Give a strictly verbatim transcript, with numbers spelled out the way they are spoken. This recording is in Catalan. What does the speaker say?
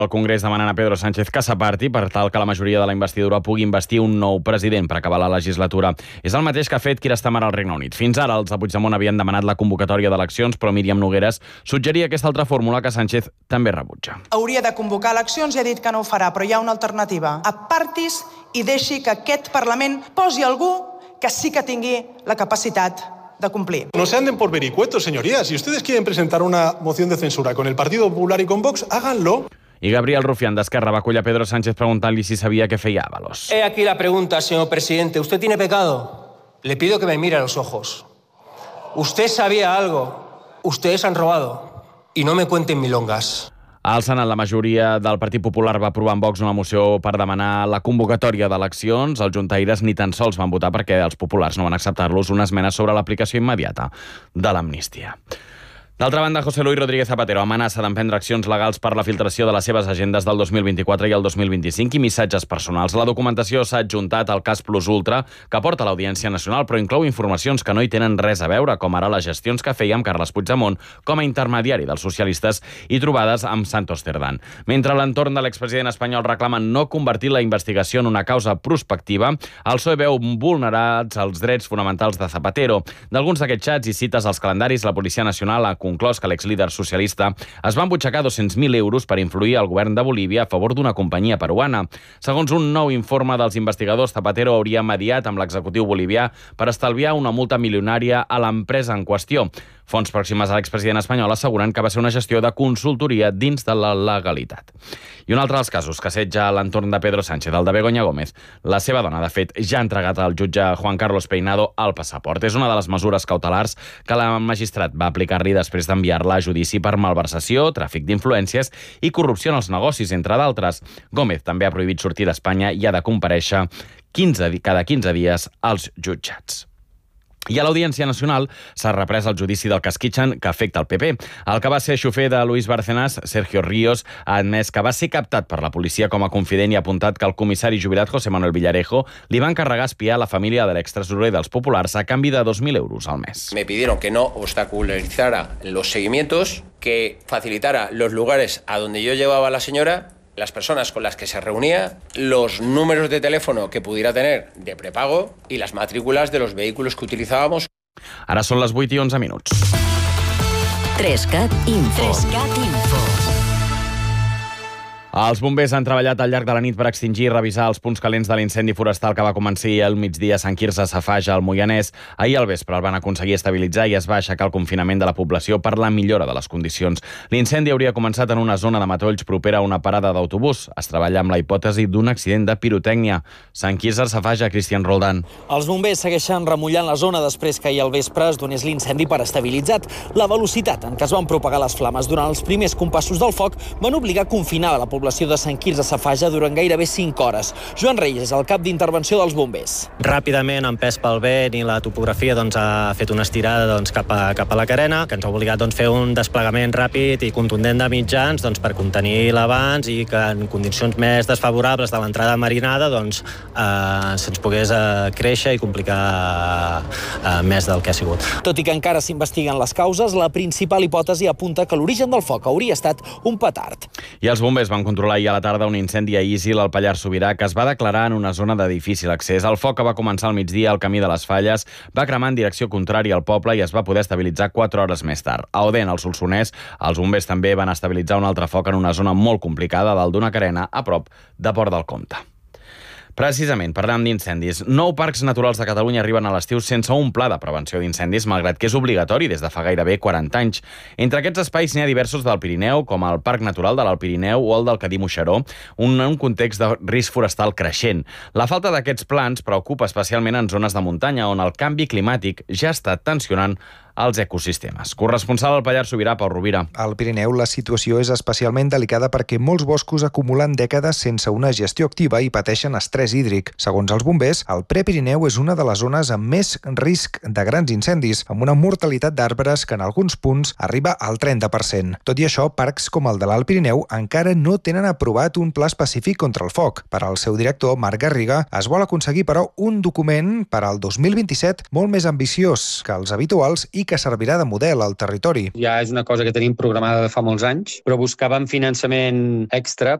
El Congrés demanant a Pedro Sánchez que s'aparti per tal que la majoria de la investidura pugui investir un nou president per acabar la legislatura. És el mateix que ha fet Keir Starmer al Regne Unit. Fins ara, els de Puigdemont havien demanat la convocatòria d'eleccions, però Míriam Nogueras suggeria aquesta altra fórmula que Sánchez també rebutja. Hauria de convocar eleccions i ha dit que no ho farà, però hi ha una alternativa. Apartis i deixi que aquest Parlament posi algú que sí que tingui la capacitat de cumplir. No se anden por vericuetos, señorías. Si ustedes quieren presentar una moción de censura con el Partido Popular y con Vox, háganlo. I Gabriel Rufián d'Esquerra va acollir a Pedro Sánchez preguntant-li si sabia què feia Ábalos. He aquí la pregunta, señor presidente. ¿Usted tiene pecado? Le pido que me mire a los ojos. ¿Usted sabía algo? Ustedes han robado. Y no me cuenten milongas. Al Senat, la majoria del Partit Popular va aprovar en Vox una moció per demanar la convocatòria d'eleccions. Els juntaires ni tan sols van votar perquè els populars no van acceptar-los una esmena sobre l'aplicació immediata de l'amnistia. D'altra banda, José Luis Rodríguez Zapatero amenaça d'emprendre accions legals per la filtració de les seves agendes del dos mil vint-i-quatre i el dos mil vint-i-cinc i missatges personals. La documentació s'ha adjuntat al cas Plus Ultra, que porta a l'Audiència Nacional, però inclou informacions que no hi tenen res a veure, com ara les gestions que feia amb Carles Puigdemont com a intermediari dels socialistes i trobades amb Santos Cerdán. Mentre l'entorn de l'expresident espanyol reclama no convertir la investigació en una causa prospectiva, el P S O E veu vulnerats els drets fonamentals de Zapatero. D'alguns d'aquests xats i cites als calendaris, la Policia Nacional ha conclòs que l'exlíder socialista es va embutxacar dos-cents mil euros per influir al govern de Bolívia a favor d'una companyia peruana. Segons un nou informe dels investigadors, Zapatero hauria mediat amb l'executiu bolivià per estalviar una multa milionària a l'empresa en qüestió. Fonts pròximes a l'expresident espanyol asseguren que va ser una gestió de consultoria dins de la legalitat. I un altre dels casos que assetja l'entorn de Pedro Sánchez, el de Begoña Gómez. La seva dona, de fet, ja ha entregat al jutge Juan Carlos Peinado el passaport. És una de les mesures cautelars que la magistrat va aplicar-li després d'enviar-la a judici per malversació, tràfic d'influències i corrupció en els negocis, entre d'altres. Gómez també ha prohibit sortir d'Espanya i ha de comparèixer quinze, cada quinze dies als jutjats. I a l'Audiència Nacional s'ha reprès el judici del cas Kitchen que afecta el P P. El que va ser xofer de Luis Bárcenas, Sergio Ríos, ha admès que va ser captat per la policia com a confident i ha apuntat que el comissari jubilat José Manuel Villarejo li va encarregar espiar la família de l'extresorer dels Populars a canvi de dos mil euros al mes. Me pidieron que no obstaculizara los seguimientos, que facilitara los lugares a donde yo llevaba a la señora, las personas con las que se reunía, los números de teléfono que pudiera tener de prepago y las matrículas de los vehículos que utilizábamos. Ara són les vuit i onze minuts. Trescat Info. Trescat Info. Els bombers han treballat al llarg de la nit per extingir i revisar els punts calents de l'incendi forestal que va començar al migdia a Sant Quirze Safaja, al Moianès. Ahir al vespre el van aconseguir estabilitzar i es va aixecar el confinament de la població per la millora de les condicions. L'incendi hauria començat en una zona de matolls propera a una parada d'autobús. Es treballa amb la hipòtesi d'un accident de pirotècnia. Sant Quirze Safaja, Cristian Roldán. Els bombers segueixen remullant la zona després que ahir al vespre es donés l'incendi per estabilitzat. La velocitat en què es van propagar les flames durant els primers compassos del foc van obligar a confinar la població població de Sant Quirze Safaja durant gairebé cinc hores. Joan Reyes, el cap d'intervenció dels bombers. Ràpidament, empès pel vent i la topografia, doncs, ha fet una estirada doncs, cap, a, cap a la carena, que ens ha obligat a doncs, fer un desplegament ràpid i contundent de mitjans doncs, per contenir l'avanç i que en condicions més desfavorables de l'entrada marinada doncs, eh, se'ns pogués eh, créixer i complicar eh, més del que ha sigut. Tot i que encara s'investiguen les causes, la principal hipòtesi apunta que l'origen del foc hauria estat un petard. I els bombers van controlar ahir a la tarda un incendi a Isil, al Pallars Sobirà, que es va declarar en una zona de difícil accés. El foc, que va començar al migdia al camí de les Falles, va cremar en direcció contrària al poble i es va poder estabilitzar quatre hores més tard. A Odèn, al Solsonès, els bombers també van estabilitzar un altre foc en una zona molt complicada dalt d'una carena a prop de Port del Comte. Precisament, parlant d'incendis, nou parcs naturals de Catalunya arriben a l'estiu sense un pla de prevenció d'incendis, malgrat que és obligatori des de fa gairebé quaranta anys. Entre aquests espais n'hi ha diversos del Pirineu, com el Parc Natural de l'Alt Pirineu o el del Cadí-Moixeró, un, un context de risc forestal creixent. La falta d'aquests plans preocupa especialment en zones de muntanya, on el canvi climàtic ja està tensionant als ecosistemes. Corresponsal al Pallars Sobirà, Pau Rovira. Al Pirineu la situació és especialment delicada perquè molts boscos acumulen dècades sense una gestió activa i pateixen estrès hídric. Segons els bombers, el Prepirineu és una de les zones amb més risc de grans incendis, amb una mortalitat d'arbres que en alguns punts arriba al trenta per cent. Tot i això, parcs com el de l'Alt Pirineu encara no tenen aprovat un pla específic contra el foc. Per al seu director, Marc Garriga, es vol aconseguir, però, un document per al dos mil vint-i-set molt més ambiciós que els habituals i i que servirà de model al territori. Ja és una cosa que tenim programada de fa molts anys, però buscàvem finançament extra